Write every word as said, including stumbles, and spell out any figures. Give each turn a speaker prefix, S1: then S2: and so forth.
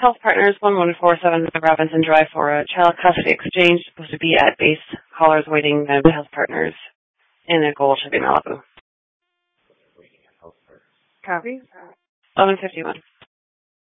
S1: Health Partners, one one four seven Robinson Drive for a child custody exchange, supposed to be at base. Callers waiting at Health Partners in a Gold Chevy Malibu.
S2: Copy.
S1: eleven fifty-one.